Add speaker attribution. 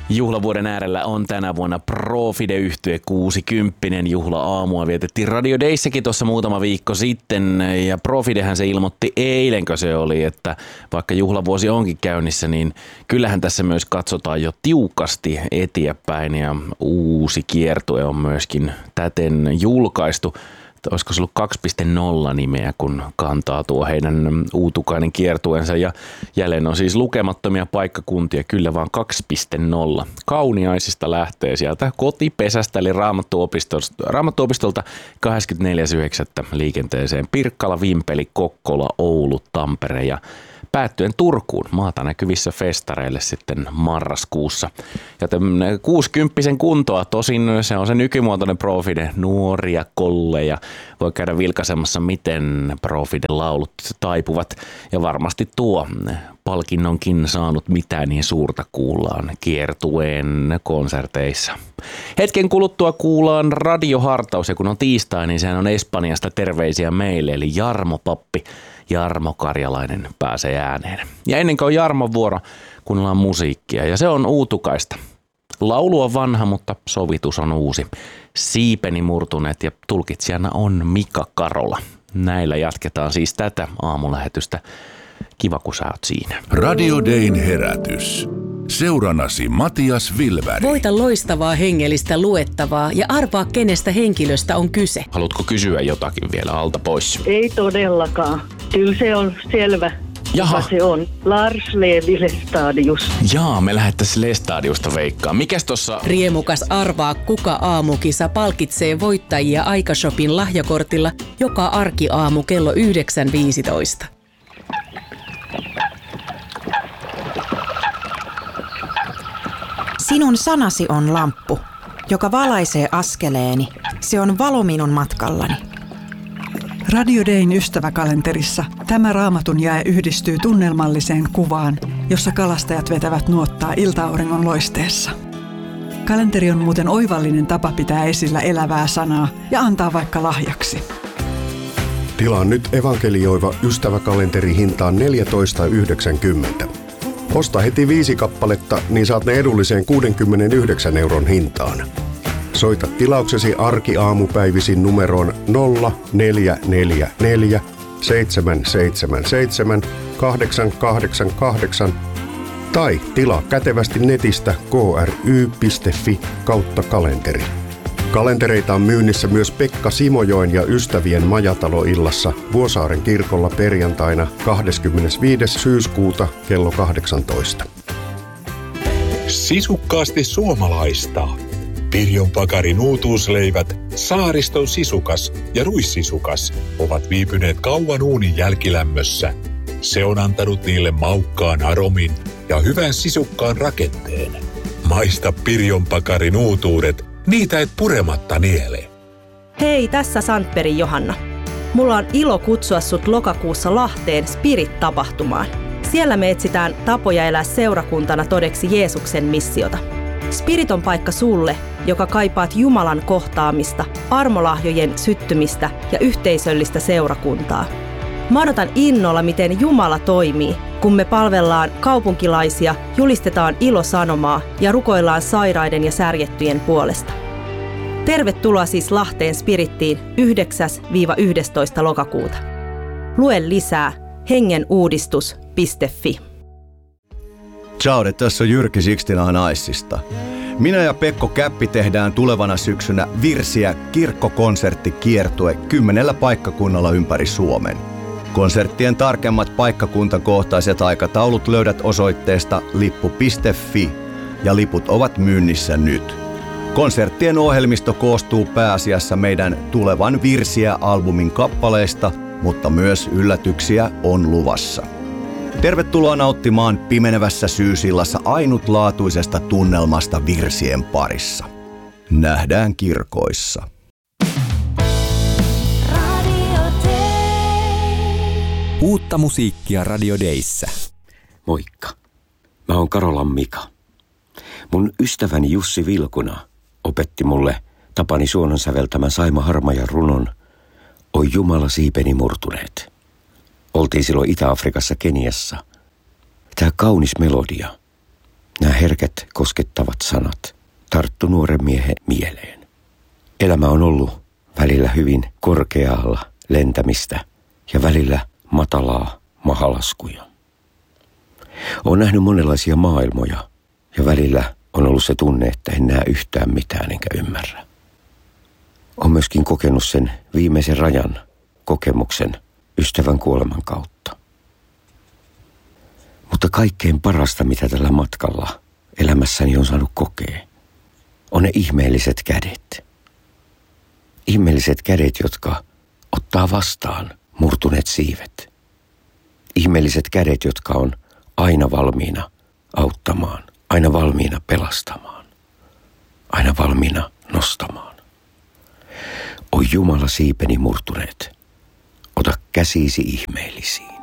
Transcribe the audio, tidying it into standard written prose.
Speaker 1: Juhlavuoden äärellä on tänä vuonna Profide-yhtye 60 juhla-aamua. Vietettiin Radio Dayssäkin tuossa muutama viikko sitten ja Profidehän se ilmoitti eilenkö se oli, että vaikka juhlavuosi onkin käynnissä, niin kyllähän tässä myös katsotaan jo tiukasti eteenpäin ja uusi kiertue on myöskin täten julkaistu. Olisiko se ollut 2.0 nimeä, kun kantaa tuo heidän uutukainen kiertueensa ja jälleen on siis lukemattomia paikkakuntia, kyllä vaan 2.0. Kauniaisista lähtee sieltä kotipesästä eli Raamattuopistolta 24.9. liikenteeseen Pirkkala, Vimpeli, Kokkola, Oulu, Tampere ja päättyen Turkuun maata näkyvissä festareille sitten marraskuussa. Joten 60 kuntoa, tosin se on se nykymuotoinen Profide, nuoria kolleja. Voi käydä vilkaisemassa, miten Profiden laulut taipuvat. Ja varmasti tuo palkinnonkin saanut mitä niin suurta kuullaan kiertueen konserteissa. Hetken kuluttua kuullaan radiohartaus ja kun on tiistai, niin sehän on Espanjasta terveisiä meille, eli Jarmo Pappi. Jarmo Karjalainen pääsee ääneen. Ja ennen kuin on Jarmon vuoro, kuunnellaan musiikkia ja se on uutukaista. Laulu on vanha, mutta sovitus on uusi. Siipeni murtuneet ja tulkitsijana on Mika Karola. Näillä jatketaan siis tätä aamulähetystä. Kiva, kun sä oot siinä.
Speaker 2: Radio Dayn herätys. Seurannasi Matias Vilberg.
Speaker 3: Voita loistavaa hengellistä luettavaa ja arvaa, kenestä henkilöstä on kyse.
Speaker 1: Haluatko kysyä jotakin vielä alta pois?
Speaker 4: Ei todellakaan. Kyllä se on selvä.
Speaker 1: Jaha.
Speaker 4: Se on Lars Levi Lestadius.
Speaker 1: Jaa, me lähdettäisiin Lestadiusta veikkaan. Mikäs tossa?
Speaker 3: Riemukas arvaa kuka aamukisa palkitsee voittajia Aikashopin lahjakortilla joka arkiaamu kello 9.15.
Speaker 5: Sinun sanasi on lamppu, joka valaisee askeleeni. Se on valo minun matkallani.
Speaker 6: Radio Dayn ystäväkalenterissa tämä raamatun jae yhdistyy tunnelmalliseen kuvaan, jossa kalastajat vetävät nuottaa ilta-auringon loisteessa. Kalenteri on muuten oivallinen tapa pitää esillä elävää sanaa ja antaa vaikka lahjaksi.
Speaker 7: Tilaa nyt evankelioiva ystäväkalenteri hintaan 14,90. Osta heti 5 kappaletta, niin saat ne edulliseen 69 € hintaan. Soita tilauksesi arkiaamupäivisin numeroon 0444 777 888 tai tilaa kätevästi netistä kry.fi/kalenteri. Kalentereita on myynnissä myös Pekka Simojoen ja ystävien majataloillassa Vuosaaren kirkolla perjantaina 25. syyskuuta kello 18.
Speaker 8: Sisukkaasti suomalaista. Pirjon Pakarin uutuusleivät, Saariston sisukas ja ruissisukas ovat viipyneet kauan uunin jälkilämmössä. Se on antanut niille maukkaan aromin ja hyvän sisukkaan rakenteen. Maista Pirjon Pakarin uutuudet, niitä et purematta niele.
Speaker 9: Hei, tässä Sandbergin Johanna. Mulla on ilo kutsua sut lokakuussa Lahteen Spirit-tapahtumaan. Siellä me etsitään tapoja elää seurakuntana todeksi Jeesuksen missiota. Spirit on paikka sulle, joka kaipaat Jumalan kohtaamista, armolahjojen syttymistä ja yhteisöllistä seurakuntaa. Mä odotan innolla, miten Jumala toimii, kun me palvellaan kaupunkilaisia, julistetaan ilosanomaa ja rukoillaan sairaiden ja särjettyjen puolesta. Tervetuloa siis Lahteen Spirittiin 9-11. lokakuuta. Lue lisää hengenuudistus.fi.
Speaker 10: Ciao, tässä on Jyrki Sixtina Naisista. Minä ja Pekko Käppi tehdään tulevana syksynä Virsiä kirkkokonserttikiertue 10 paikkakunnalla ympäri Suomen. Konserttien tarkemmat paikkakuntakohtaiset aikataulut löydät osoitteesta lippu.fi ja liput ovat myynnissä nyt. Konserttien ohjelmisto koostuu pääasiassa meidän tulevan Virsiä-albumin kappaleista, mutta myös yllätyksiä on luvassa. Tervetuloa nauttimaan pimenevässä syysillassa ainutlaatuisesta tunnelmasta virsien parissa. Nähdään kirkoissa.
Speaker 11: Uutta musiikkia Radio Dayssä.
Speaker 12: Moikka. Mä oon Karolan Mika. Mun ystäväni Jussi Vilkuna opetti mulle Tapani Suonon säveltämän Saima Harmajan runon Oi Jumala siipeni murtuneet. Oltiin silloin Itä-Afrikassa Keniassa. Tää kaunis melodia. Nämä herkät koskettavat sanat tarttu nuoren miehen mieleen. Elämä on ollut välillä hyvin korkealla lentämistä ja välillä matalaa mahalaskuja. Olen nähnyt monenlaisia maailmoja ja välillä on ollut se tunne, että en näe yhtään mitään enkä ymmärrä. Olen myöskin kokenut sen viimeisen rajan kokemuksen ystävän kuoleman kautta. Mutta kaikkein parasta, mitä tällä matkalla elämässäni on saanut kokea, on ne ihmeelliset kädet. Ihmeelliset kädet, jotka ottaa vastaan murtuneet siivet. Ihmeelliset kädet, jotka on aina valmiina auttamaan, aina valmiina pelastamaan, aina valmiina nostamaan. Oi Jumala, siipeni murtuneet, ota käsisi ihmeellisiin.